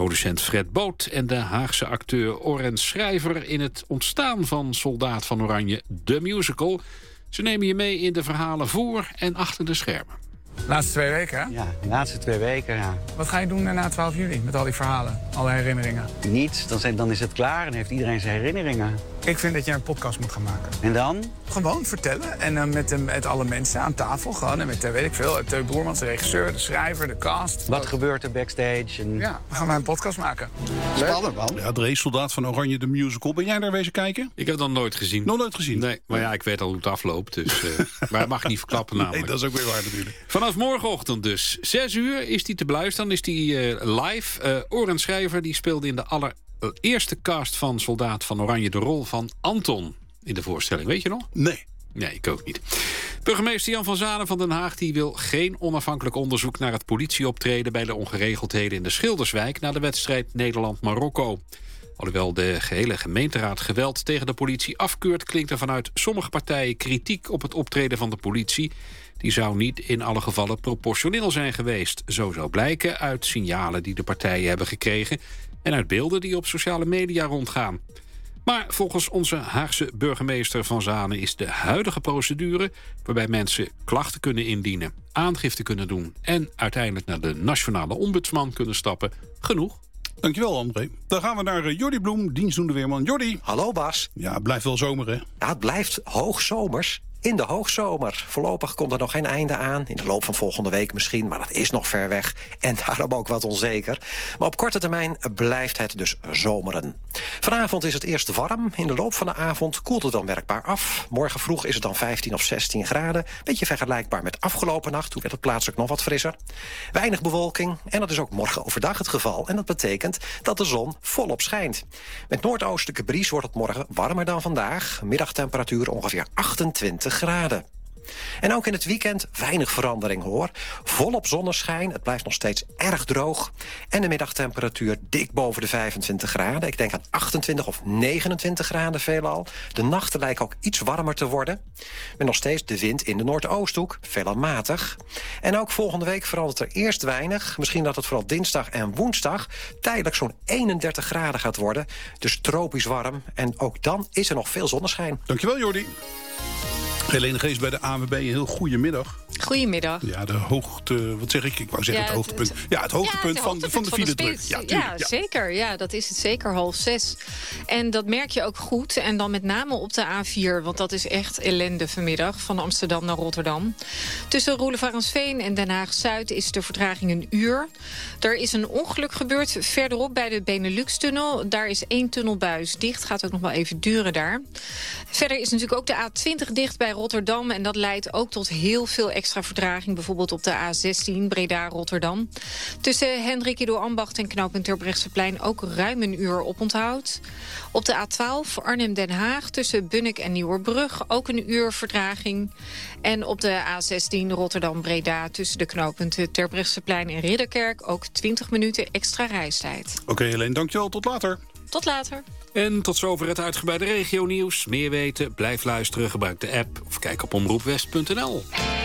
producent Fred Boot en de Haagse acteur Oren Schrijver in het ontstaan van Soldaat van Oranje, de musical. Ze nemen je mee in de verhalen voor en achter de schermen. De laatste 2 weken, hè? Ja, de laatste 2 weken, ja. Wat ga je doen na 12 juli met al die verhalen, alle herinneringen? Niets, dan is het klaar en heeft iedereen zijn herinneringen. Ik vind dat je een podcast moet gaan maken. En dan? Gewoon vertellen. En met alle mensen aan tafel gewoon. En met, weet ik veel, Teun Boermans, de regisseur, de schrijver, de cast. Wat gebeurt er backstage? En... Ja, we gaan een podcast maken. Spannend, man. Ja, de Soldaat van Oranje, de musical. Ben jij daar wezen kijken? Ik heb het nog nooit gezien. Nog nooit gezien? Nee, maar ja, ik weet al hoe het afloopt. Dus, maar dat mag ik niet verklappen namelijk. Nee, dat is ook weer waar natuurlijk. Vanaf morgenochtend dus. 6 uur is die te beluisteren. Dan is die live. Oren Schrijver die speelde in de allereerste cast van Soldaat van Oranje de rol van Anton in de voorstelling. Weet je nog? Nee. Nee, ik ook niet. Burgemeester Jan van Zanen van Den Haag die wil geen onafhankelijk onderzoek naar het politieoptreden bij de ongeregeldheden in de Schilderswijk na de wedstrijd Nederland-Marokko. Alhoewel de gehele gemeenteraad geweld tegen de politie afkeurt, klinkt er vanuit sommige partijen kritiek op het optreden van de politie. Die zou niet in alle gevallen proportioneel zijn geweest. Zo zou blijken uit signalen die de partijen hebben gekregen en uit beelden die op sociale media rondgaan. Maar volgens onze Haagse burgemeester Van Zanen is de huidige procedure, waarbij mensen klachten kunnen indienen, aangifte kunnen doen en uiteindelijk naar de nationale ombudsman kunnen stappen, genoeg. Dankjewel, André. Dan gaan we naar Jordi Bloem, dienstdoende weerman. Jordi. Hallo Bas. Ja, het blijft wel zomer, hè? Ja, het blijft hoogzomers. In de hoogzomer. Voorlopig komt er nog geen einde aan. In de loop van volgende week misschien, maar dat is nog ver weg. En daarom ook wat onzeker. Maar op korte termijn blijft het dus zomeren. Vanavond is het eerst warm. In de loop van de avond koelt het dan merkbaar af. Morgen vroeg is het dan 15 of 16 graden. Beetje vergelijkbaar met afgelopen nacht. Toen werd het plaatselijk nog wat frisser. Weinig bewolking. En dat is ook morgen overdag het geval. En dat betekent dat de zon volop schijnt. Met noordoostelijke bries wordt het morgen warmer dan vandaag. Middagtemperatuur ongeveer 28 graden. En ook in het weekend weinig verandering, hoor. Volop zonneschijn, het blijft nog steeds erg droog. En de middagtemperatuur dik boven de 25 graden. Ik denk aan 28 of 29 graden veelal. De nachten lijken ook iets warmer te worden. Met nog steeds de wind in de Noordoosthoek, veelal matig. En ook volgende week verandert er eerst weinig. Misschien dat het vooral dinsdag en woensdag tijdelijk zo'n 31 graden gaat worden. Dus tropisch warm. En ook dan is er nog veel zonneschijn. Dankjewel, Jordi. Helene Geest bij de ANWB, een heel goede middag. Goedemiddag. Ja, de hoogte, wat zeg ik? Ik wou zeggen het hoogtepunt. Ja, het hoogtepunt van de file-druk. Ja, zeker. Ja, dat is het zeker 5:30. En dat merk je ook goed. En dan met name op de A4, want dat is echt ellende vanmiddag. Van Amsterdam naar Rotterdam. Tussen Roelevarensveen en Den Haag-Zuid is de vertraging 1 uur. Er is een ongeluk gebeurd verderop bij de Benelux-tunnel. Daar is 1 tunnelbuis dicht. Gaat ook nog wel even duren daar. Verder is natuurlijk ook de A20 dicht bij Rotterdam. En dat leidt ook tot heel veel extra vertraging. Bijvoorbeeld op de A16 Breda-Rotterdam. Tussen Hendrik Ido Ambacht en knooppunt Terbrechtseplein ook ruim 1 uur oponthoud. Op de A12 Arnhem-Den Haag tussen Bunnik en Nieuwerbrug ook 1 uur vertraging. En op de A16 Rotterdam-Breda tussen de knooppunten Terbrechtseplein en Ridderkerk ook 20 minuten extra reistijd. Oké, Helene, dankjewel. Tot later. Tot later. En tot zover het uitgebreide regionieuws. Meer weten, blijf luisteren, gebruik de app of kijk op omroepwest.nl.